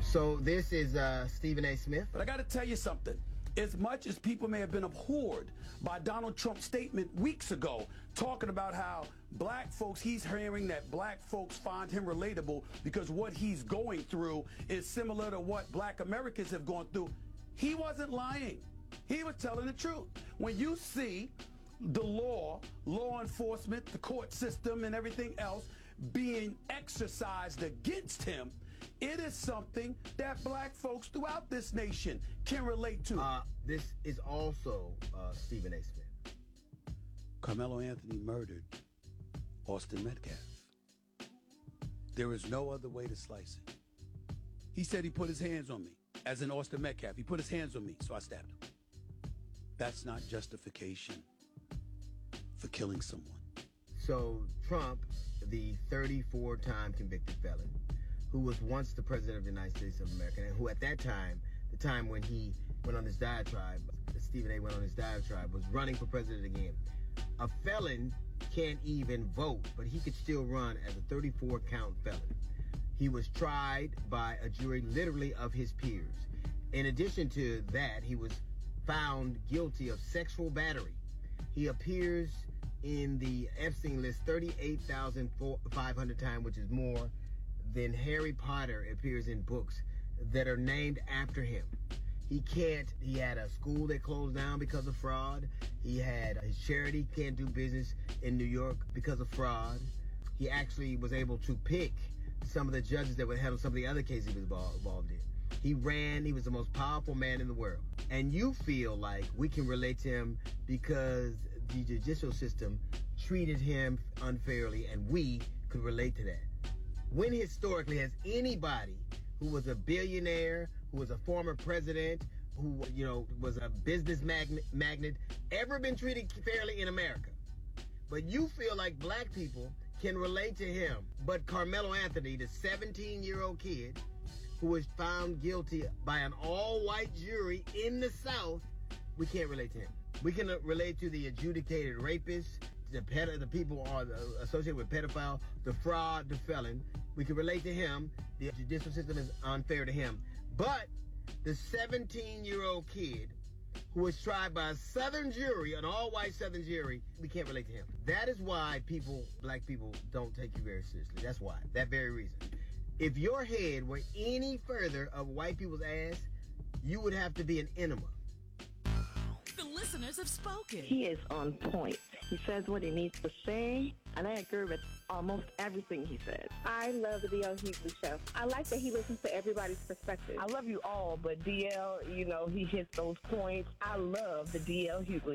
So this is Stephen A. Smith. But I got to tell you something. As much as people may have been abhorred by Donald Trump's statement weeks ago, talking about how black folks, he's hearing that black folks find him relatable because what he's going through is similar to what black Americans have gone through. He wasn't lying. He was telling the truth. When you see the law enforcement, the court system, and everything else being exercised against him, it is something that black folks throughout this nation can relate to. This is also Stephen A. Smith. Carmelo Anthony murdered Austin Metcalf. There is no other way to slice it. He said he put his hands on me, as in Austin Metcalf. He put his hands on me, so I stabbed him. That's not justification for killing someone. So Trump, the 34-time convicted felon, who was once the president of the United States of America, and who at that time, the time when he went on his diatribe, Stephen A. went on his diatribe, was running for president again. A felon can't even vote, but he could still run as a 34-count felon. He was tried by a jury literally of his peers. In addition to that, he was found guilty of sexual battery. He appears in the Epstein list 38,500 times, which is more than Harry Potter appears in books that are named after him. He had a school that closed down because of fraud. He had his charity can't do business in New York because of fraud. He actually was able to pick some of the judges that would handle some of the other cases he was involved in. He was the most powerful man in the world. And you feel like we can relate to him because the judicial system treated him unfairly and we could relate to that. When historically has anybody who was a billionaire, who was a former president, who, was a business magnate, ever been treated fairly in America? But you feel like black people can relate to him. But Carmelo Anthony, the 17-year-old kid who was found guilty by an all-white jury in the South, we can't relate to him. We can relate to the adjudicated rapist, the people associated with pedophile, the fraud, the felon. We can relate to him. The judicial system is unfair to him. But the 17-year-old kid who was tried by a Southern jury, an all-white Southern jury, we can't relate to him. That is why black people don't take you very seriously. That's why. That very reason. If your head were any further of white people's ass, you would have to be an enema. The listeners have spoken. He is on point. He says what he needs to say, and I agree with almost everything he says. I love the DL Hughley show. I like that he listens to everybody's perspective. I love you all, but DL, he hits those points. I love the DL Hughley.